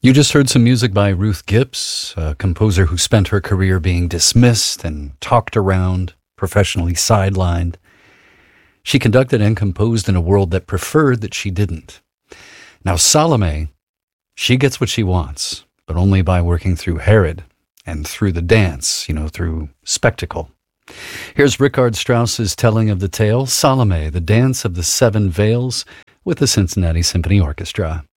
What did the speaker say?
You just heard some music by Ruth Gibbs, a composer who spent her career being dismissed and talked around, professionally sidelined. She conducted and composed in a world that preferred that she didn't. Now Salome, she gets what she wants, but only by working through Herod and through the dance, through spectacle. Here's Richard Strauss's telling of the tale, Salome, the Dance of the Seven Veils, with the Cincinnati Symphony Orchestra.